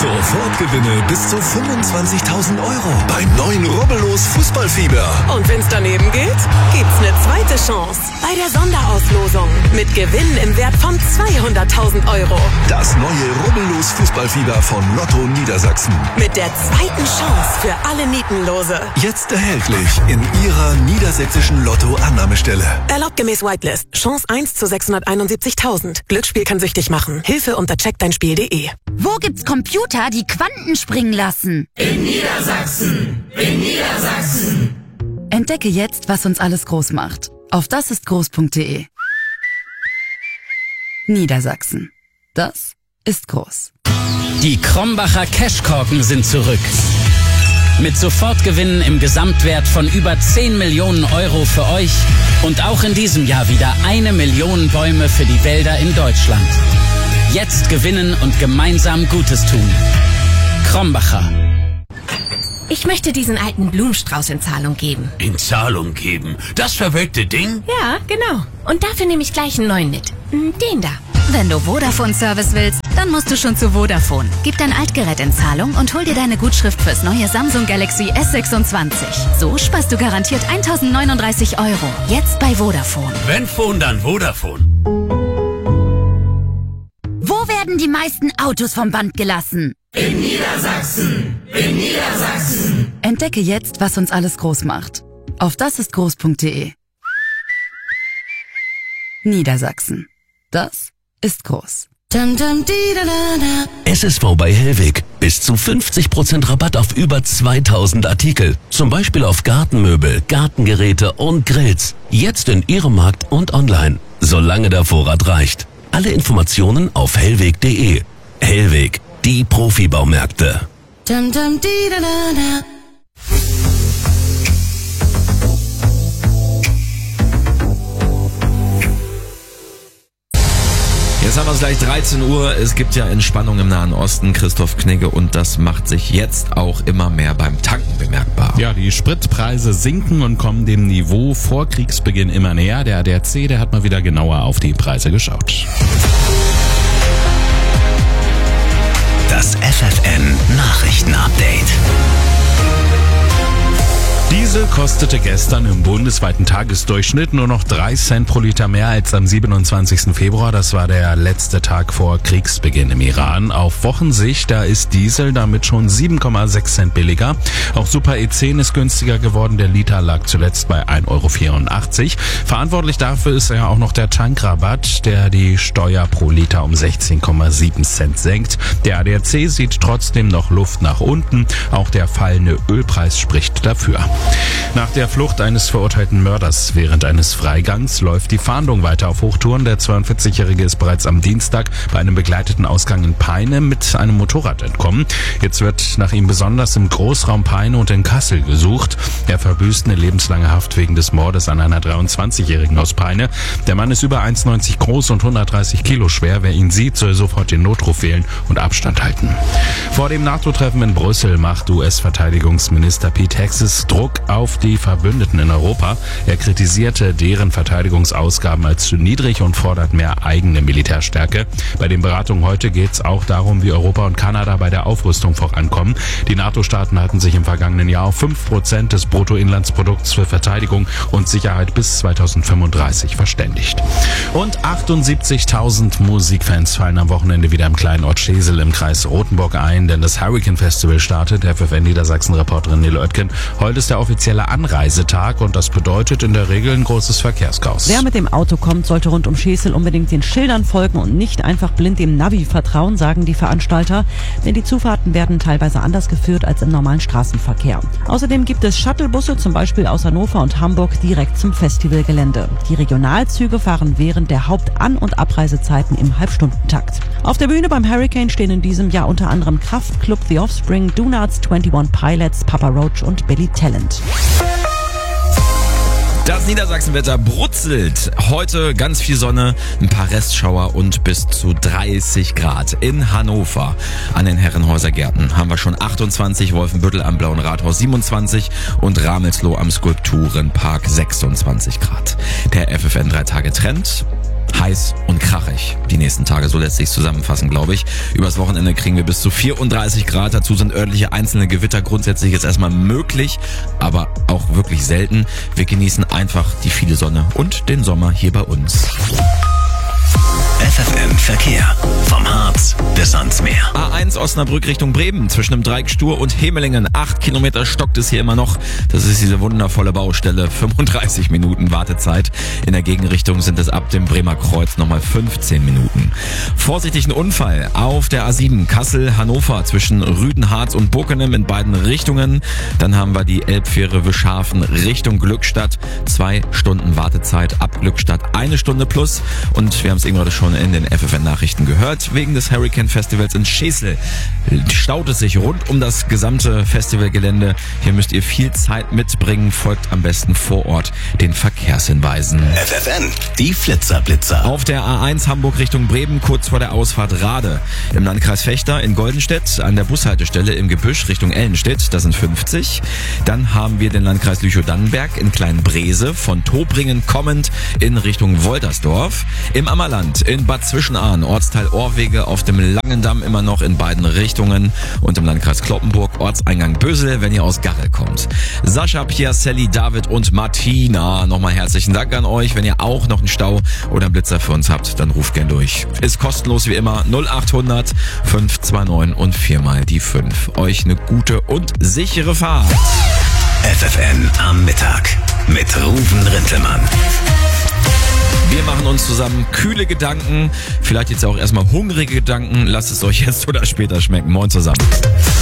Sofortgewinne bis zu 25.000 Euro beim neuen Rubbellos Fußballfieber. Und wenn's daneben geht, gibt's eine zweite Chance bei der Sonderauslosung mit Gewinnen im Wert von 200.000 Euro. Das neue Rubbellos Fußballfieber von Lotto Niedersachsen. Mit der zweiten Chance für alle Nietenlose. Jetzt erhältlich in Ihrer niedersächsischen Lotto-Annahmestelle. Erlaubt gemäß Whitelist. Chance 1 zu 671.000. Glücksspiel kann süchtig machen. Hilfe unter checkdeinspiel.de. Wo gibt's Computer, die Quanten springen lassen? In Niedersachsen! In Niedersachsen! Entdecke jetzt, was uns alles groß macht. Auf dasistgroß.de. Niedersachsen. Das ist groß. Die Krombacher Cashkorken sind zurück. Mit Sofortgewinnen im Gesamtwert von über 10 Millionen Euro für euch und auch in diesem Jahr wieder 1 Million Bäume für die Wälder in Deutschland. Jetzt gewinnen und gemeinsam Gutes tun. Krombacher. Ich möchte diesen alten Blumenstrauß in Zahlung geben. In Zahlung geben? Das verwelkte Ding? Ja, genau. Und dafür nehme ich gleich einen neuen mit. Den da. Wenn du Vodafone-Service willst, dann musst du schon zu Vodafone. Gib dein Altgerät in Zahlung und hol dir deine Gutschrift fürs neue Samsung Galaxy S26. So sparst du garantiert 1.039 €. Jetzt bei Vodafone. Wenn Phone, dann Vodafone. Wo werden die meisten Autos vom Band gelassen? In Niedersachsen! In Niedersachsen! Entdecke jetzt, was uns alles groß macht. Auf dasistgroß.de. Niedersachsen. Das ist groß. SSV bei Hellweg. Bis zu 50% Rabatt auf über 2000 Artikel. Zum Beispiel auf Gartenmöbel, Gartengeräte und Grills. Jetzt in Ihrem Markt und online. Solange der Vorrat reicht. Alle Informationen auf hellweg.de. Hellweg, die Profibaumärkte. Jetzt haben wir es gleich 13 Uhr. Es gibt ja Entspannung im Nahen Osten, Christoph Knigge, und das macht sich jetzt auch immer mehr beim Tanken bemerkbar. Ja, die Spritpreise sinken und kommen dem Niveau vor Kriegsbeginn immer näher. Der ADAC, der hat mal wieder genauer auf die Preise geschaut. Das FFN Nachrichtenupdate. Diesel kostete gestern im bundesweiten Tagesdurchschnitt nur noch 3 Cent pro Liter mehr als am 27. Februar. Das war der letzte Tag vor Kriegsbeginn im Iran. Auf Wochensicht, da ist Diesel damit schon 7,6 Cent billiger. Auch Super E10 ist günstiger geworden. Der Liter lag zuletzt bei 1,84 €. Verantwortlich dafür ist ja auch noch der Tankrabatt, der die Steuer pro Liter um 16,7 Cent senkt. Der ADAC sieht trotzdem noch Luft nach unten. Auch der fallende Ölpreis spricht dafür. Nach der Flucht eines verurteilten Mörders während eines Freigangs läuft die Fahndung weiter auf Hochtouren. Der 42-Jährige ist bereits am Dienstag bei einem begleiteten Ausgang in Peine mit einem Motorrad entkommen. Jetzt wird nach ihm besonders im Großraum Peine und in Kassel gesucht. Er verbüßt eine lebenslange Haft wegen des Mordes an einer 23-Jährigen aus Peine. Der Mann ist über 1,90 groß und 130 Kilo schwer. Wer ihn sieht, soll sofort den Notruf wählen und Abstand halten. Vor dem NATO-Treffen in Brüssel macht US-Verteidigungsminister Pete Hegseth Druck auf die Verbündeten in Europa. Er kritisierte deren Verteidigungsausgaben als zu niedrig und fordert mehr eigene Militärstärke. Bei den Beratungen heute geht es auch darum, wie Europa und Kanada bei der Aufrüstung vorankommen. Die NATO-Staaten hatten sich im vergangenen Jahr auf 5% des Bruttoinlandsprodukts für Verteidigung und Sicherheit bis 2035 verständigt. Und 78.000 Musikfans fallen am Wochenende wieder im kleinen Ort Schesel im Kreis Rothenburg ein, denn das Hurricane Festival startet. FFN Niedersachsen-Reporterin Nele Oetken. Heute ist der offizielle Anreisetag und das bedeutet in der Regel ein großes Verkehrschaos. Wer mit dem Auto kommt, sollte rund um Schesel unbedingt den Schildern folgen und nicht einfach blind dem Navi vertrauen, sagen die Veranstalter, denn die Zufahrten werden teilweise anders geführt als im normalen Straßenverkehr. Außerdem gibt es Shuttlebusse, zum Beispiel aus Hannover und Hamburg, direkt zum Festivalgelände. Die Regionalzüge fahren während der Hauptan- und Abreisezeiten im Halbstundentakt. Auf der Bühne beim Hurricane stehen in diesem Jahr unter anderem Kraftklub, The Offspring, Donuts, 21 Pilots, Papa Roach und Billy Talent. Das Niedersachsenwetter brutzelt. Heute ganz viel Sonne, ein paar Restschauer und bis zu 30 Grad. In Hannover an den Herrenhäusergärten haben wir schon 28, Wolfenbüttel am Blauen Rathaus 27 und Ramelsloh am Skulpturenpark 26 Grad. Der FFN 3-Tage-Trend heiß und krachig die nächsten Tage. So lässt sich zusammenfassen, glaube ich. Übers Wochenende kriegen wir bis zu 34 Grad. Dazu sind örtliche einzelne Gewitter grundsätzlich jetzt erstmal möglich, aber auch wirklich selten. Wir genießen einfach die viele Sonne und den Sommer hier bei uns. FFN Verkehr. Vom Harz bis ans Meer. A1 Osnabrück Richtung Bremen. Zwischen dem Dreieck Stur und Hemelingen. 8 Kilometer stockt es hier immer noch. Das ist diese wundervolle Baustelle. 35 Minuten Wartezeit. In der Gegenrichtung sind es ab dem Bremer Kreuz nochmal 15 Minuten. Vorsichtig, ein Unfall auf der A7 Kassel-Hannover zwischen Rüdenharz und Bockenem in beiden Richtungen. Dann haben wir die Elbfähre Wischhafen Richtung Glückstadt. 2 Stunden Wartezeit ab Glückstadt. 1 Stunde plus. Und wir haben es eben gerade schon in den FFN-Nachrichten gehört. Wegen des Hurricane-Festivals in Schesel staut es sich rund um das gesamte Festivalgelände. Hier müsst ihr viel Zeit mitbringen. Folgt am besten vor Ort den Verkehrshinweisen. FFN, die Flitzer-Blitzer. Auf der A1 Hamburg Richtung Bremen, kurz vor der Ausfahrt Rade. Im Landkreis Vechta in Goldenstedt an der Bushaltestelle im Gebüsch Richtung Ellenstedt, das sind 50. Dann haben wir den Landkreis Lüchow-Dannenberg in Kleinbrese von Tobringen kommend in Richtung Woltersdorf. Im Ammerland in Bad Zwischenahn, Ortsteil Orwege auf dem Langendamm immer noch in beiden Richtungen und im Landkreis Cloppenburg, Ortseingang Bösel, wenn ihr aus Garrel kommt. Sascha, Pia, Sally, David und Martina, nochmal herzlichen Dank an euch. Wenn ihr auch noch einen Stau oder einen Blitzer für uns habt, dann ruft gern durch. Ist kostenlos wie immer 0800 529 und 4 mal die 5. Euch eine gute und sichere Fahrt. FFN am Mittag mit Ruven Rintelmann. Wir machen uns zusammen kühle Gedanken, vielleicht jetzt auch erstmal hungrige Gedanken. Lasst es euch jetzt oder später schmecken. Moin zusammen.